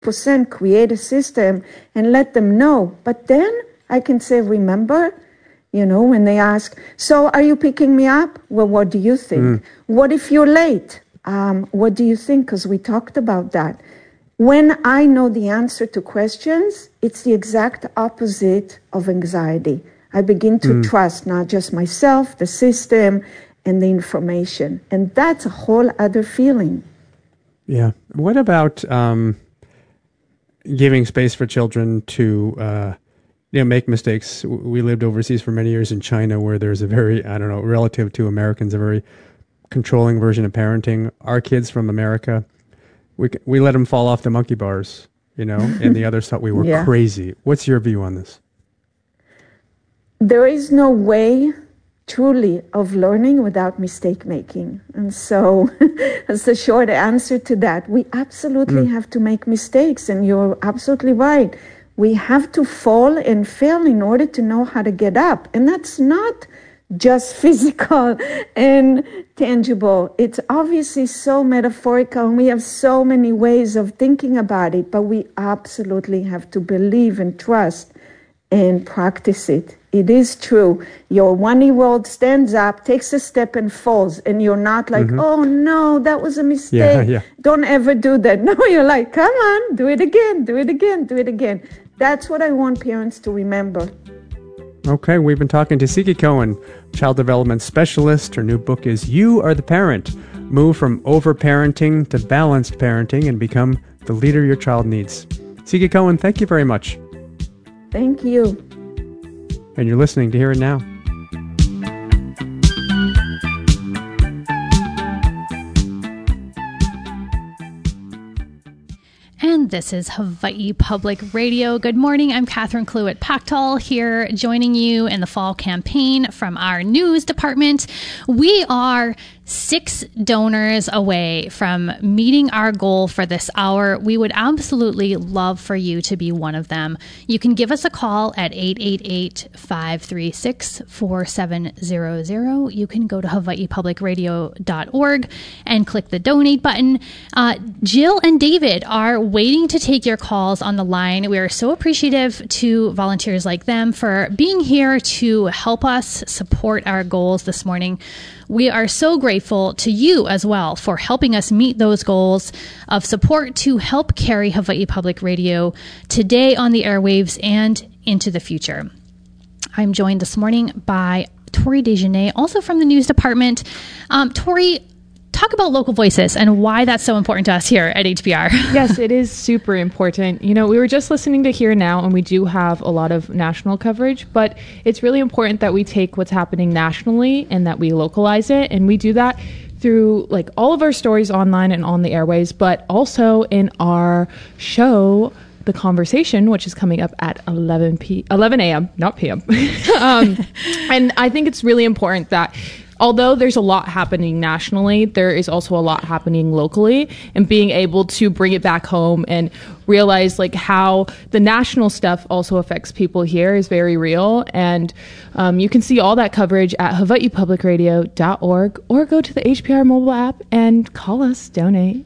100% create a system and let them know. But then I can say, remember, when they ask, so are you picking me up? Well, what do you think? What if you're late? What do you think? Because we talked about that. When I know the answer to questions, it's the exact opposite of anxiety. I begin to trust not just myself, the system, and the information. And that's a whole other feeling. Yeah. What about giving space for children to make mistakes? We lived overseas for many years in China, where there's a very, relative to Americans, a very controlling version of parenting. Our kids from America, we let them fall off the monkey bars, and the others thought we were crazy. What's your view on this? There is no way truly of learning without mistake making. And so that's the short answer to that. We absolutely have to make mistakes, and you're absolutely right. We have to fall and fail in order to know how to get up. And that's not just physical and tangible. It's obviously so metaphorical, and we have so many ways of thinking about it, but we absolutely have to believe and trust and practice it. It is true. Your 1-year-old stands up, takes a step and falls, and you're not like, oh no, that was a mistake. Yeah. Don't ever do that. No, you're like, come on, do it again, do it again, do it again. That's what I want parents to remember. Okay, we've been talking to Siggy Cohen, child development specialist. Her new book is You Are the Parent. Move from over-parenting to balanced parenting and become the leader your child needs. Siggy Cohen, thank you very much. Thank you. And you're listening to Hear It Now. And this is Hawaii Public Radio. Good morning. I'm Catherine Cluett-Pactal here, joining you in the fall campaign from our news department. We are 6 donors away from meeting our goal for this hour. We would absolutely love for you to be one of them. You can give us a call at 888-536-4700. You can go to hawaiipublicradio.org and click the donate button. Jill and David are waiting to take your calls on the line. We are so appreciative to volunteers like them for being here to help us support our goals this morning. We are so grateful to you as well for helping us meet those goals of support to help carry Hawaii Public Radio today on the airwaves and into the future. I'm joined this morning by Tori Desjardins, also from the news department. Tori, talk about local voices and why that's so important to us here at HPR. Yes, it is super important. We were just listening to Here Now, and we do have a lot of national coverage, but it's really important that we take what's happening nationally and that we localize it. And we do that through all of our stories online and on the airways, but also in our show, The Conversation, which is coming up at 11 a.m., not p.m. And I think it's really important that although there's a lot happening nationally, there is also a lot happening locally, and being able to bring it back home and realize how the national stuff also affects people here is very real. And you can see all that coverage at hawaiipublicradio.org, or go to the HPR mobile app and call us, donate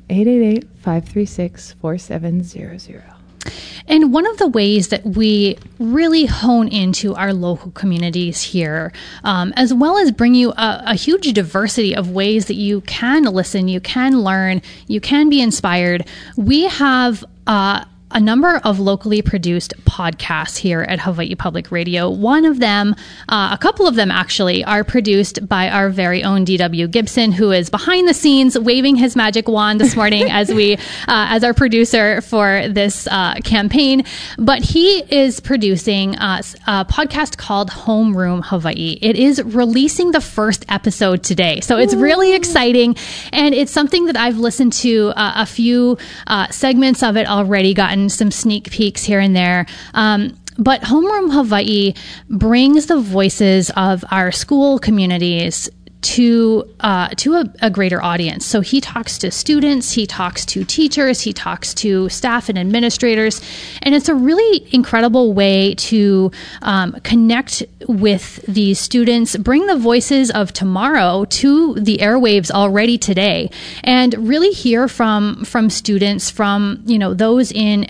888-536-4700. And one of the ways that we really hone into our local communities here, as well as bring you a huge diversity of ways that you can listen, you can learn, you can be inspired, we have a number of locally produced podcasts here at Hawaii Public Radio. One of them, a couple of them actually, are produced by our very own D.W. Gibson, who is behind the scenes waving his magic wand this morning as our producer for this campaign. But he is producing a podcast called Homeroom Hawaii. It is releasing the first episode today. So it's really exciting. And it's something that I've listened to a few segments of it already, gotten some sneak peeks here and there. But Homeroom Hawaii brings the voices of our school communities to a greater audience. So he talks to students, he talks to teachers, he talks to staff and administrators, and it's a really incredible way to connect with these students, bring the voices of tomorrow to the airwaves already today, and really hear from students, from those in